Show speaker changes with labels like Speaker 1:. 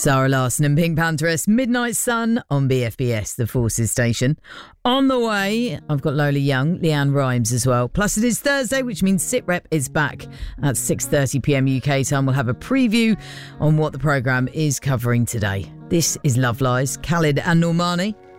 Speaker 1: Zara Larsson and Pink Pantheress, Midnight Sun on BFBS, the Forces station. On the way, I've got Lola Young, Leanne Rimes as well. Plus it is Thursday, which means SitRep is back at 6:30pm UK time. We'll have a preview on what the programme is covering today. This is Love Lies, Khalid and Normani.